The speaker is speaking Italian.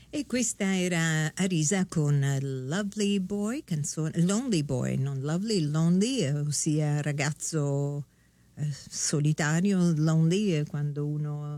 E questa era Arisa con Lovely Boy, canzone Lonely Boy, non Lovely, Lonely, ossia ragazzo solitario. Lonely è quando uno